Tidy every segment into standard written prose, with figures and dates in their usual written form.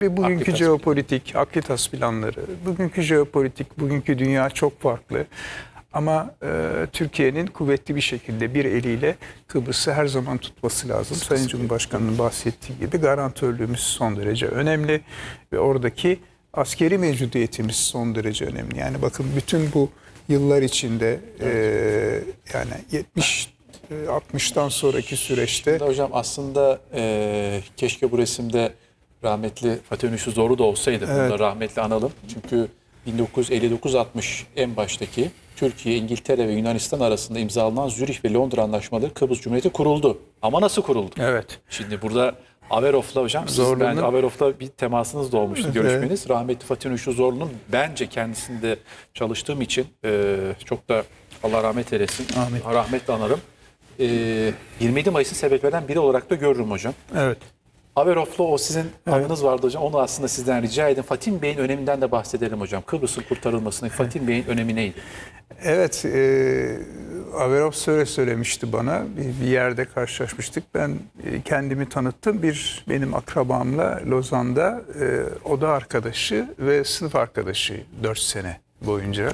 ve bugünkü Aklitas jeopolitik, Aklitas planları, bugünkü jeopolitik, bugünkü dünya çok farklı. Ama Türkiye'nin kuvvetli bir şekilde bir eliyle Kıbrıs'ı her zaman tutması lazım. Sayın Cumhurbaşkanı'nın bahsettiği gibi garantörlüğümüz son derece önemli ve oradaki askeri mevcudiyetimiz son derece önemli. Yani bakın bütün bu yıllar içinde yani 60'tan sonraki süreçte... Şimdi hocam aslında keşke bu resimde rahmetli Fatih Ünlüsü Zorlu da olsaydı. Bunu da rahmetli analım. Çünkü 1959-60 en baştaki Türkiye, İngiltere ve Yunanistan arasında imzalanan Zürih ve Londra anlaşmaları Kıbrıs Cumhuriyeti kuruldu. Ama nasıl kuruldu? Evet. Şimdi burada Averov'la hocam, bence Averov'la bir temasınız da olmuştu, görüşmeniz. Rahmetli Fatih Ünlüsü Zorlu'nun bence kendisinde çalıştığım için çok da Allah rahmet eylesin, rahmetle anarım. 27 Mayıs'ın sebeplerinden biri olarak da görürüm hocam. Evet. Averov'la o sizin anınız vardı hocam. Onu aslında sizden rica edin. Fatih Bey'in öneminden de bahsedelim hocam. Kıbrıs'ın kurtarılmasının Fatih Bey'in önemi neydi? Evet, Averov söylemişti bana. Bir yerde karşılaşmıştık. Ben kendimi tanıttım. Benim akrabamla Lozan'da oda arkadaşı ve sınıf arkadaşı 4 sene boyunca.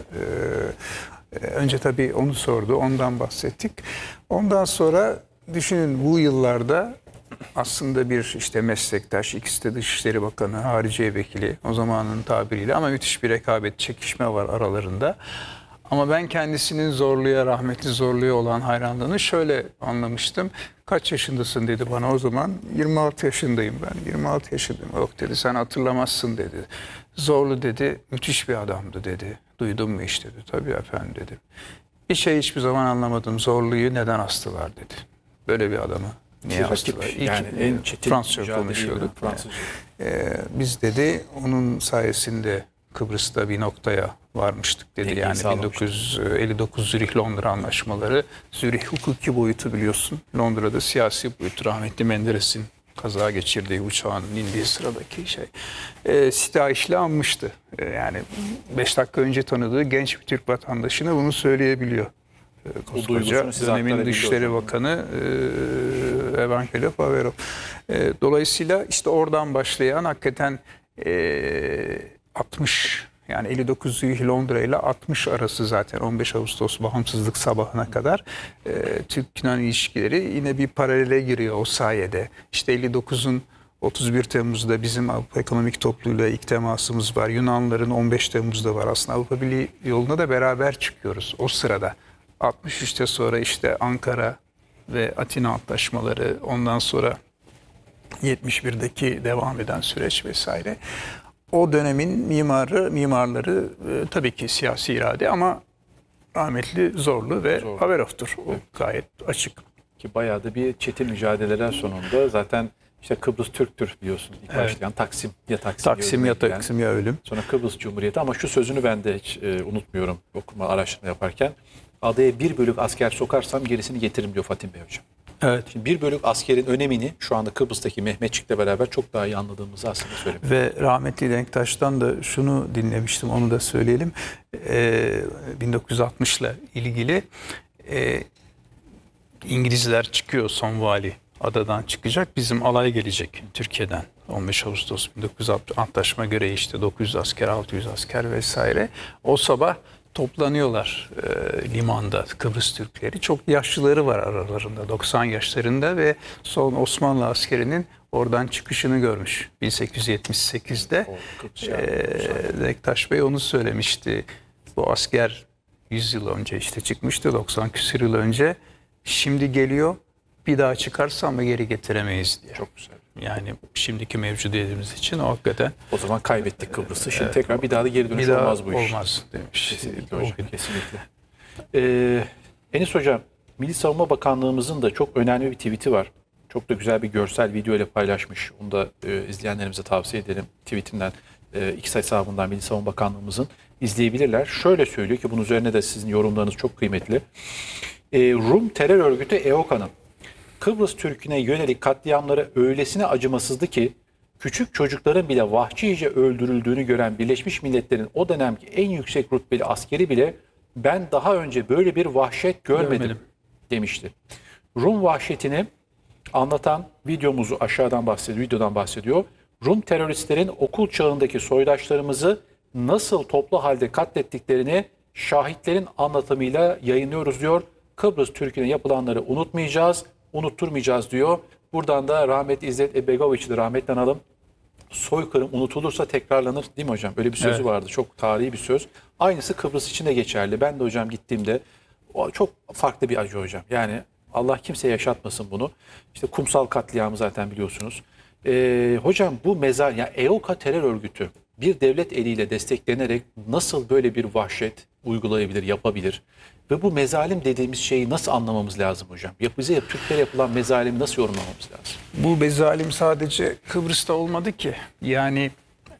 Önce tabii onu sordu, ondan bahsettik. Ondan sonra düşünün bu yıllarda aslında bir işte meslektaş, ikisi de Dışişleri Bakanı, Hariciye Vekili o zamanın tabiriyle ama müthiş bir rekabet, çekişme var aralarında. Ama ben kendisinin Zorlu'ya, rahmetli Zorlu'ya olan hayranlığını şöyle anlamıştım. Kaç yaşındasın dedi bana o zaman. 26 yaşındayım ben. 26 yaşındayım. Yok dedi, sen hatırlamazsın dedi. Zorlu dedi, müthiş bir adamdı dedi. Duydun mu hiç dedi. Tabii efendim dedim. Bir şey hiçbir zaman anlamadım. Zorlu'yu neden astılar dedi. Böyle bir adamı niye astılar? Yani en çetin Fransızca konuşuyorduk. Fransızca. Biz dedi onun sayesinde Kıbrıs'ta bir noktaya varmıştık dedi. Yani 1959 Zürih-Londra anlaşmaları. Zürih hukuki boyutu biliyorsun. Londra'da siyasi boyutu. Rahmetli Menderes'in kaza geçirdiği uçağın indiği sıradaki şey. Sitayiş'le anmıştı. Yani 5 dakika önce tanıdığı genç bir Türk vatandaşına bunu söyleyebiliyor. Koskoca dönemin Dışişleri Bakanı Evangelov Averov. Dolayısıyla işte oradan başlayan hakikaten 60 yani 59 Londra ile 60 arası zaten 15 Ağustos bağımsızlık sabahına kadar Türk-Yunan ilişkileri yine bir paralele giriyor o sayede. İşte 59'un 31 Temmuz'da bizim Avrupa Ekonomik Topluluğu'yla ilk temasımız var. Yunanların 15 Temmuz'da var. Aslında Avrupa Birliği yoluna da beraber çıkıyoruz o sırada. 63'te sonra işte Ankara ve Atina antlaşmaları, ondan sonra 71'deki devam eden süreç vesaire. O dönemin mimarları tabii ki siyasi irade ama rahmetli Zorlu ve Averov'tur. O gayet açık. Ki bayağı da bir çetin mücadeleler sonunda zaten işte Kıbrıs Türk'tür biliyorsun. İlk başlayan Taksim ya Taksim ya ölüm. Sonra Kıbrıs Cumhuriyeti ama şu sözünü ben de hiç unutmuyorum araştırma yaparken. Adaya 1 bölük asker sokarsam gerisini getiririm diyor Fatih Bey hocam. Evet. Şimdi 1 bölük askerin önemini şu anda Kıbrıs'taki Mehmetçik'le beraber çok daha iyi anladığımızı aslında söylemek. Ve rahmetli Denktaş'tan da şunu dinlemiştim, onu da söyleyelim. 1960'la ilgili İngilizler çıkıyor, son vali adadan çıkacak. Bizim alay gelecek Türkiye'den. 15 Ağustos 1960 antlaşma göre işte 900 asker, 600 asker vesaire. O sabah toplanıyorlar limanda Kıbrıs Türkleri. Çok yaşlıları var aralarında, 90 yaşlarında ve son Osmanlı askerinin oradan çıkışını görmüş 1878'de. Denktaş Bey onu söylemişti. Bu asker 100 yıl önce işte çıkmıştı, 90 küsur yıl önce. Şimdi geliyor, bir daha çıkarsa ama geri getiremeyiz diye. Çok güzel. Yani şimdiki mevcudiyetimiz için o hakikaten. O zaman kaybettik Kıbrıs'ı. Şimdi tekrar bir daha da geri dönüş olmaz bu iş. Olmaz demiş. Kesinlikle hocam. Kesinlikle. Enis Hocam, Milli Savunma Bakanlığımızın da çok önemli bir tweet'i var. Çok da güzel bir görsel video ile paylaşmış. Onu da izleyenlerimize tavsiye edelim. Tweetinden, X hesabından Milli Savunma Bakanlığımızın izleyebilirler. Şöyle söylüyor ki bunun üzerine de sizin yorumlarınız çok kıymetli. Rum terör örgütü EOKA'nın Kıbrıs Türk'üne yönelik katliamları öylesine acımasızdı ki küçük çocukların bile vahşice öldürüldüğünü gören Birleşmiş Milletler'in o dönemki en yüksek rütbeli askeri bile ben daha önce böyle bir vahşet görmedim demişti. Rum vahşetini anlatan videodan bahsediyor. Rum teröristlerin okul çağındaki soydaşlarımızı nasıl toplu halde katlettiklerini şahitlerin anlatımıyla yayınlıyoruz diyor. Kıbrıs Türk'üne yapılanları unutmayacağız, unutturmayacağız diyor. Buradan da rahmetli İzzet Ebegoviç'i de rahmetle analım. Soykırım unutulursa tekrarlanır değil mi hocam? Öyle bir sözü Evet. vardı. Çok tarihi bir söz. Aynısı Kıbrıs için de geçerli. Ben de hocam gittiğimde o çok farklı bir acı hocam. Yani Allah kimseye yaşatmasın bunu. İşte kumsal katliamı zaten biliyorsunuz. Hocam bu mezar, yani EOKA terör örgütü bir devlet eliyle desteklenerek nasıl böyle bir vahşet uygulayabilir, yapabilir? Ve bu mezalim dediğimiz şeyi nasıl anlamamız lazım hocam? Bize Türklere yapılan mezalimi nasıl yorumlamamız lazım? Bu bezalim sadece Kıbrıs'ta olmadı ki. Yani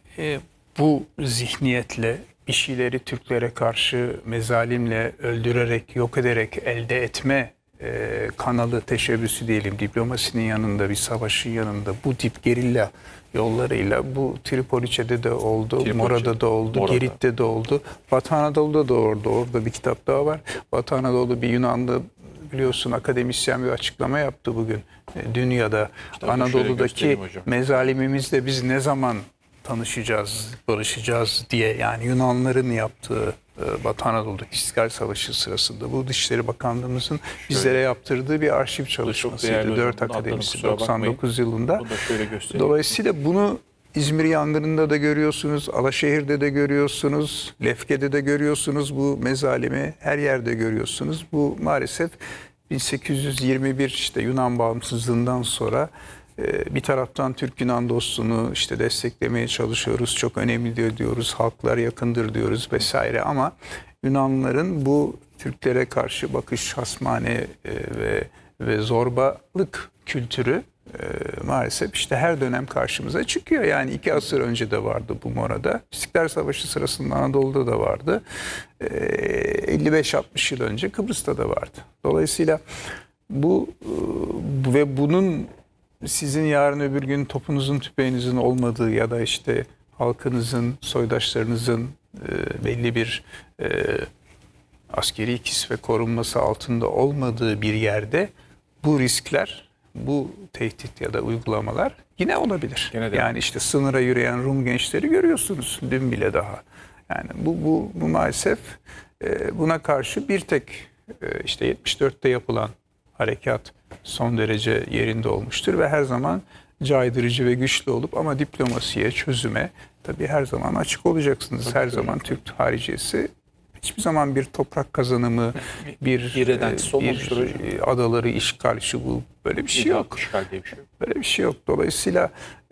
bu zihniyetle bir şeyleri Türklere karşı mezalimle öldürerek, yok ederek elde etme kanalı, teşebbüsü diyelim, diplomasinin yanında, bir savaşın yanında bu tip gerilla yollarıyla bu Tripoliçe'de de oldu, Mora'da da oldu, Mora'da. Girit'te de oldu. Batı Anadolu'da da oldu. Orada bir kitap daha var. Batı Anadolu bir Yunanlı, biliyorsun, akademisyen bir açıklama yaptı bugün. Dünyada şöyle Anadolu'daki göstereyim hocam. mezalimimizle biz ne zaman tanışacağız, barışacağız diye, yani Yunanların yaptığı Batı Anadolu'daki İstiklal Savaşı sırasında bu Dışişleri Bakanlığımızın bizlere yaptırdığı bir arşiv değerli çalışmasıydı. hocam. 4 Bunun akademisi adını kusura bakmayın. 99 yılında. Bunu da şöyle göstereyim. Dolayısıyla bunu İzmir yangınında da görüyorsunuz, Alaşehir'de de görüyorsunuz, Lefke'de de görüyorsunuz, bu mezalimi her yerde görüyorsunuz. Bu maalesef 1821 işte Yunan bağımsızlığından sonra bir taraftan Türk-Yunan dostluğunu işte desteklemeye çalışıyoruz, çok önemli diyoruz, halklar yakındır diyoruz vesaire, ama Yunanlıların bu Türklere karşı bakış, hasmane ve zorbalık kültürü maalesef işte her dönem karşımıza çıkıyor. Yani 2 asır önce de vardı bu Mora'da. İstiklal Savaşı sırasında Anadolu'da da vardı. 55-60 yıl önce Kıbrıs'ta da vardı. Dolayısıyla bu ve bunun sizin yarın öbür gün topunuzun tüfeğinizin olmadığı ya da işte halkınızın, soydaşlarınızın belli bir askeri kisve korunması altında olmadığı bir yerde bu riskler, bu tehdit ya da uygulamalar yine olabilir. Gene de. Yani işte sınıra yürüyen Rum gençleri görüyorsunuz dün bile daha. Yani bu maalesef buna karşı bir tek işte 74'te yapılan harekat son derece yerinde olmuştur ve her zaman caydırıcı ve güçlü olup, ama diplomasiye, çözüme tabii her zaman açık olacaksınız. Her zaman Türk hariciyesi hiçbir zaman bir toprak kazanımı, bir İrredentisi olmamıştır hocam. adaları işgal, şu bu, böyle bir şey yok. İşgal diye bir şey yok. Böyle bir şey yok. Dolayısıyla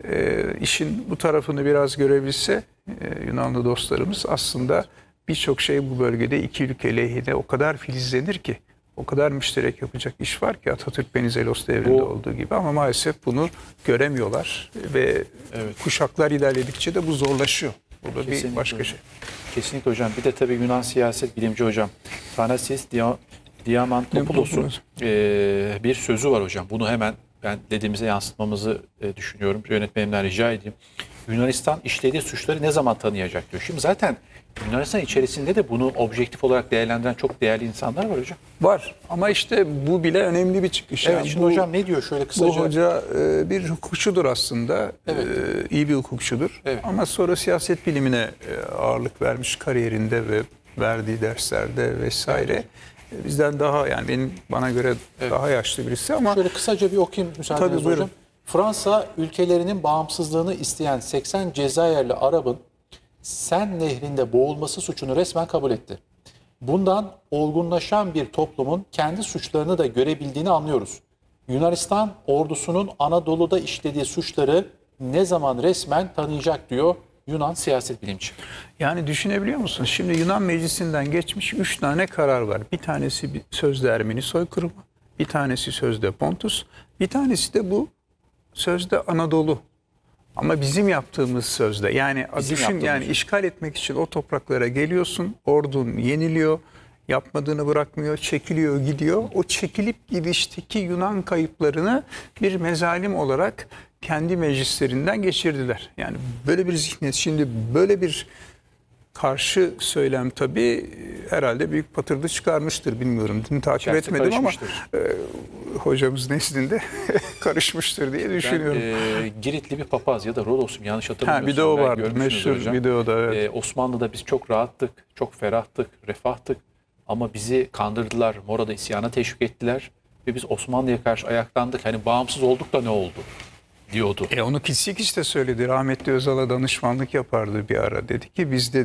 işin bu tarafını biraz görebilse Yunanlı dostlarımız, aslında birçok şey bu bölgede iki ülke lehine o kadar filizlenir ki, o kadar müşterek yapacak iş var ki Atatürk Venizelos devrinde olduğu gibi, ama maalesef bunu göremiyorlar ve kuşaklar ilerledikçe de bu zorlaşıyor. Bu da Kesinlikle bir başka hocam. şey. Kesinlikle hocam. Bir de tabii Yunan siyaset bilimci hocam Thanasis Diamantopoulos'un bir sözü var hocam. Bunu hemen ben dediğimize yansıtmamızı düşünüyorum. Yönetmenimden rica edeyim. Yunanistan işlediği suçları ne zaman tanıyacak diyor. Şimdi zaten Yunanistan içerisinde de bunu objektif olarak değerlendiren çok değerli insanlar var hocam. Var, ama işte bu bile önemli bir çıkış. Evet, Yani şimdi hocam ne diyor şöyle bu kısaca? hoca bir hukukçudur aslında. Evet. İyi bir hukukçudur. Evet. Ama sonra siyaset bilimine ağırlık vermiş kariyerinde ve verdiği derslerde vesaire. Bizden daha, yani bana göre daha yaşlı birisi, ama Şöyle kısaca bir okuyayım müsaadenizle Tabii, buyurun. hocam. Fransa ülkelerinin bağımsızlığını isteyen 80 Cezayirli Arap'ın Sen Nehri'nde boğulması suçunu resmen kabul etti. Bundan olgunlaşan bir toplumun kendi suçlarını da görebildiğini anlıyoruz. Yunanistan ordusunun Anadolu'da işlediği suçları ne zaman resmen tanıyacak diyor Yunan siyaset bilimci. yani düşünebiliyor musun? Şimdi Yunan Meclisi'nden geçmiş 3 tane karar var. Bir tanesi sözde Ermeni soykırımı, bir tanesi sözde Pontus, bir tanesi de bu sözde Anadolu. Ama bizim yaptığımız sözde, yani Bizim düşün, yaptığımız yani söz. işgal etmek için o topraklara geliyorsun, ordun yeniliyor, yapmadığını bırakmıyor, çekiliyor, gidiyor. O çekilip gidişteki Yunan kayıplarını bir mezalim olarak kendi meclislerinden geçirdiler. Yani böyle bir zihniyet, şimdi böyle bir karşı söylem tabii herhalde büyük patırdı çıkarmıştır, bilmiyorum. Dün takip İçerisi etmedim ama karışmıştır. hocamız nezdinde karışmıştır diye düşünüyorum. Giritli bir papaz ya da Rodos'um yanlış hatırlamıyorsam. Bir de o belki vardı. görmüşsünüzdür Meşhur hocam. videoda. Evet. Osmanlı'da biz çok rahattık, çok ferahtık, refahtık. Ama bizi kandırdılar, Mora'da isyana teşvik ettiler. Ve biz Osmanlı'ya karşı ayaklandık. Hani bağımsız olduk da ne oldu diyordu. Onu Kisikis de söyledi. Rahmetli Özal'a danışmanlık yapardı bir ara. Dedi ki biz de